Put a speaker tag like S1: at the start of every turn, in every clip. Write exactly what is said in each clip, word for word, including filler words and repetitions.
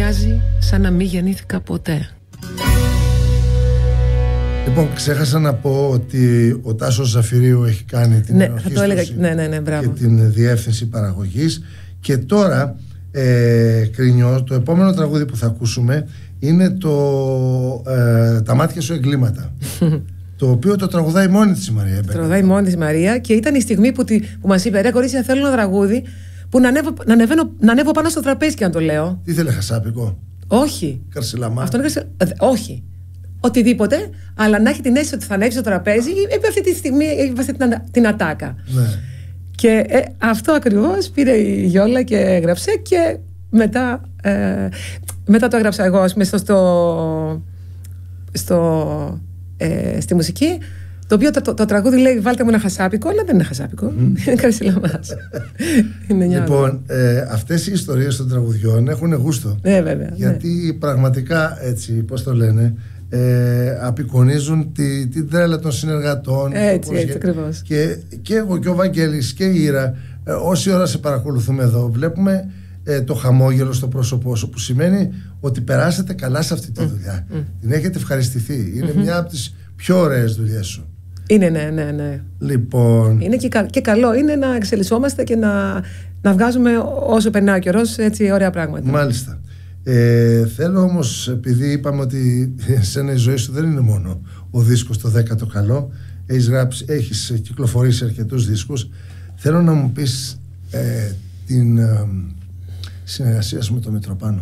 S1: μοιάζει σαν να μην γεννήθηκα ποτέ.
S2: Λοιπόν, ξέχασα να πω ότι ο Τάσος Ζαφυρίου έχει κάνει την
S1: ναι,
S2: ενορχήστρωση
S1: ναι, ναι, ναι,
S2: και την διεύθυνση παραγωγής. Και τώρα, ε, Κρινιό, το επόμενο τραγούδι που θα ακούσουμε είναι το ε, «Τα μάτια σου εγκλήματα». Το οποίο το τραγουδάει μόνη της η Μαρία.
S1: Το τραγουδάει μόνη της η Μαρία και ήταν η στιγμή που, τη, που μας είπε: ρε κορίτσια, θέλω ένα τραγούδι που να ανέβω, να, ανεβαίνω, να ανέβω πάνω στο τραπέζι και να το λέω.
S2: Τι ήθελε, χασάπικο?
S1: Όχι.
S2: Καρσιλαμά?
S1: Αυτό είναι καρσι... Όχι. Οτιδήποτε, αλλά να έχει την αίσθηση ότι θα ανέβει στο τραπέζι, είπε αυτή τη στιγμή, είπε αυτή την, την ατάκα.
S2: Ναι.
S1: Και ε, αυτό ακριβώς πήρε η Γιόλα και έγραψε και μετά, ε, μετά το έγραψα εγώ, ας πούμε, στο, στο, στο, ε, στη μουσική, το οποίο το, το, το τραγούδι λέει βάλτε μου ένα χασάπικο, αλλά δεν είναι χασάπικο, mm. είναι καρσιλαμάς.
S2: Λοιπόν, ε, αυτές οι ιστορίες των τραγουδιών έχουν γούστο.
S1: Ε, βέβαια,
S2: γιατί
S1: ναι.
S2: πραγματικά, έτσι, πώς το λένε, Ε, απεικονίζουν τη, την τρέλα των συνεργατών.
S1: Έτσι, έτσι ακριβώς.
S2: Και, και εγώ και ο Βαγγέλης και η Ήρα, ε, όση ώρα σε παρακολουθούμε εδώ, βλέπουμε ε, το χαμόγελο στο πρόσωπό σου, που σημαίνει ότι περάσατε καλά σε αυτή τη δουλειά. Mm. Την έχετε ευχαριστηθεί. Είναι mm-hmm. μια από τις πιο ωραίες δουλειές σου.
S1: Είναι, ναι, ναι, ναι.
S2: Λοιπόν.
S1: Είναι και, κα, και καλό είναι να εξελισσόμαστε και να, να βγάζουμε όσο περνάει ο καιρός έτσι ωραία πράγματα.
S2: Μάλιστα. Ε, θέλω όμως, επειδή είπαμε ότι σένα η ζωή σου δεν είναι μόνο ο δίσκος το δέκατο καλό, έχεις, γράψει, έχεις κυκλοφορήσει αρκετούς δίσκους, θέλω να μου πεις ε, την ε, συνεργασία σου με τον Μητροπάνο.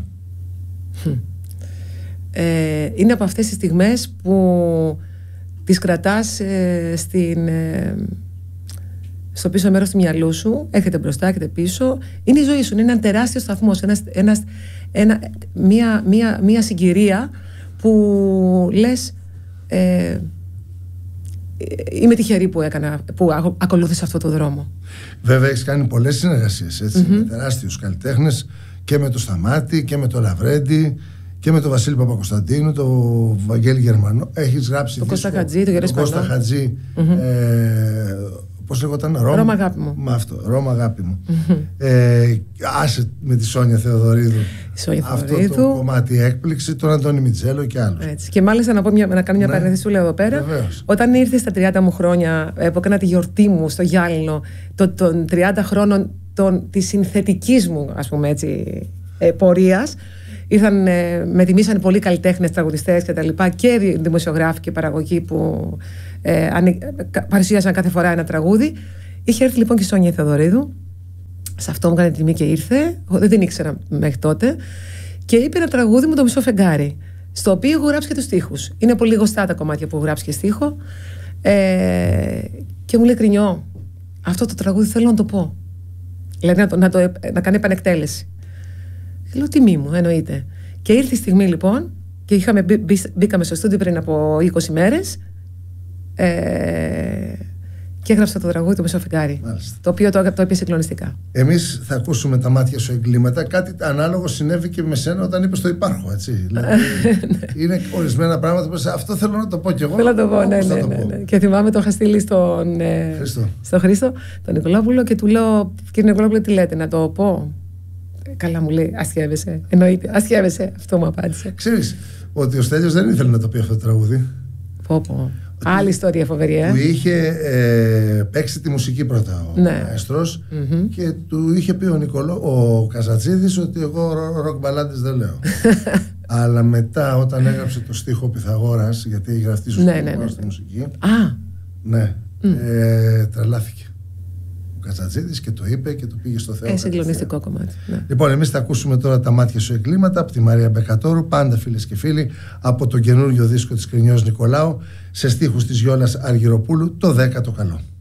S1: Ε, είναι από αυτές τις στιγμές που τις κρατάς ε, στην, ε, στο πίσω μέρος του μυαλού σου, έρχεται μπροστά, έρχεται πίσω. Είναι η ζωή σου, είναι ένα τεράστιο σταθμός, ένας, ένας, ένα, μία, μία, μία συγκυρία που λες ε, είμαι τυχερή που, έκανα, που ακολούθησα αυτό το δρόμο.
S2: Βέβαια έχεις κάνει πολλές συνεργασίες, έτσι,
S1: mm-hmm.
S2: με τεράστιους καλλιτέχνες, και με το Σταμάτη και με το Λαβρέντη και με τον Βασίλη Παπακοσταντίνου, τον Βαγγέλη Γερμανό. Έχεις γράψει
S1: το Κώστα Χατζή, το Γερές
S2: Κώστα Χατζή, mm-hmm. ε, πώς λεγόταν, Ρώμα,
S1: Ρώμα αγάπη μου.
S2: Με αυτό, Ρώμα αγάπη μου. Mm-hmm. Ε, άσε με τη Σόνια Θεοδωρίδου.
S1: Σόνια
S2: αυτό
S1: Θεοδωρίδου.
S2: Το κομμάτι έκπληξη, τον Αντώνη Μιτζέλο και άλλους.
S1: Έτσι. Και μάλιστα να, πω μια, να κάνω μια ναι. παρένθεση εδώ πέρα.
S2: Βεβαίως.
S1: Όταν ήρθε στα τριάντα μου χρόνια, που έκανα τη γιορτή μου στο Γυάλινο, το, των τριάντα χρόνων της συνθετικής μου, ας πούμε έτσι, ε, πορείας, ήρθαν, ε, με τιμήσαν πολλοί καλλιτέχνες, τραγουδιστές και τα λοιπά, και δημοσιογράφοι και παραγωγοί που ε, ανε, παρουσίασαν κάθε φορά ένα τραγούδι. Είχε έρθει λοιπόν και η Σόνια Θεοδωρίδου, σε αυτό μου έκανε τιμή και ήρθε, δεν την ήξερα μέχρι τότε, και είπε ένα τραγούδι μου, το Μισό Φεγγάρι, στο οποίο έχω γράψει και τους στίχους. Είναι πολύ γνωστά τα κομμάτια που έχω γράψει και στίχο, ε, και μου λέει Κρινιό, αυτό το τραγούδι θέλω να το πω. Δηλαδή να, το, να, το, να κάνει επανεκτέλεση. Λέω τιμή μου, εννοείται. Και ήρθε η στιγμή λοιπόν, και είχαμε, μπή, μπήκαμε στο στούντιο πριν από είκοσι μέρες, ε, και έγραψα το τραγούδι το Μισό Φεγγάρι, το οποίο το, το έπιασε συγκλονιστικά. Εμείς
S2: θα ακούσουμε τα μάτια σου εγκλήματα. Κάτι ανάλογο συνέβη και με σένα όταν είπες το υπάρχω, έτσι. Δηλαδή, είναι ορισμένα πράγματα που αυτό θέλω να το πω κι εγώ.
S1: Θέλω να το πω, ναι, ναι, ναι, ναι. Και θυμάμαι το είχα στείλει στον ε,
S2: Χρήστο.
S1: στο Χρήστο, τον Νικολόπουλο, και του λέω, κύριε Νικολόπουλο, τι λέτε, να το πω? Καλά, μου λέει, αστιεύεσαι. Εννοείται, αστιεύεσαι. Αυτό μου απάντησε.
S2: Ξέρεις ότι ο Στέλιος δεν ήθελε να το πει αυτό το τραγούδι.
S1: Πω, πω. Άλλη ιστορία φοβερή, ε.
S2: Του είχε ε, παίξει τη μουσική πρώτα ο
S1: ναι.
S2: μαέστρος,
S1: mm-hmm.
S2: και του είχε πει ο, Νικολό, ο Καζατζίδης ότι εγώ ροκ μπαλάντες δεν λέω. Αλλά μετά όταν έγραψε το στίχο Πυθαγόρας, γιατί έχει γραφτεί στο
S1: ναι,
S2: στίχο
S1: ναι, ναι, ναι.
S2: στη μουσική,
S1: Α.
S2: ναι, mm. ε, τρελάθηκε ο Καζατζίδης και το είπε και το πήγε στο Θεό.
S1: Ε, συγκλονιστικό κομμάτι. Ναι.
S2: Λοιπόν, εμείς θα ακούσουμε τώρα τα μάτια σου εγκλήματα από τη Μαρία Μπεκατόρου, πάντα φίλες και φίλοι, από το καινούργιο δίσκο της Κρινιός Νικολάου, σε στίχους της Γιόλας Αργυροπούλου, το δέκατο καλό.